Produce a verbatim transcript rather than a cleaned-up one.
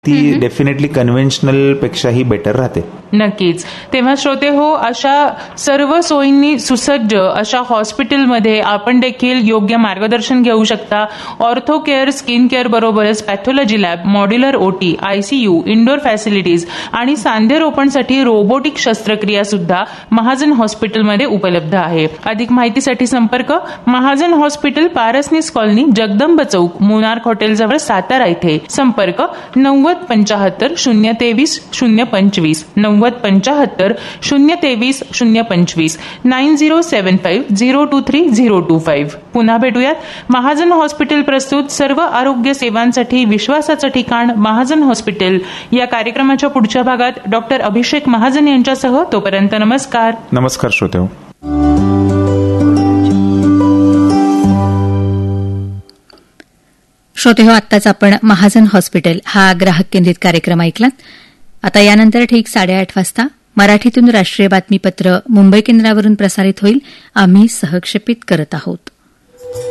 ती definitely conventional पेक्षाही better राहते. नक्कीच. तेव्हा श्रोते हो, अशा सर्व सोयींनी सुसज्ज अशा हॉस्पिटलमध्ये आपण देखील योग्य मार्गदर्शन घेऊ शकता. ऑर्थो केअर, स्किन केअर बरोबरच पॅथॉलॉजी लॅब, मॉड्युलर ओटी, आयसीयू, इंडोर फॅसिलिटीज आणि सांधेरोपणसाठी रोबोटिक शस्त्रक्रिया सुद्धा महाजन हॉस्पिटलमध्ये उपलब्ध आहे. अधिक माहितीसाठी संपर्क महाजन हॉस्पिटल, पारसनीस कॉलनी, जगदंब चौक, मोनार्क हॉटेलजवळ, सातारा इथे. संपर्क नव्वद पंचाहत्तर शून्य तेवीस शून्य पंचवीस नव्वद पंचाहत्तर शून्य तेवीस शून्य पंचवीस nine zero seven five zero to three zero to five. पुन्हा भेटूयात. महाजन हॉस्पिटल प्रस्तुत सर्व आरोग्य सेवांसाठी विश्वासाचं ठिकाण महाजन हॉस्पिटल या कार्यक्रमाच्या पुढच्या भागात डॉक्टर अभिषेक महाजन यांच्यासह. तोपर्यंत नमस्कार. नमस्कार श्रोते. श्रोते हो, आत्ताच आपण महाजन हॉस्पिटल हा ग्राहक केंद्रित कार्यक्रम ऐकलात. आता यानंतर ठीक साडेआठ वाजता मराठीतून राष्ट्रीय बातमीपत्र मुंबई केंद्रावरून प्रसारित होईल. आम्ही सहक्षेपित करत आहोत.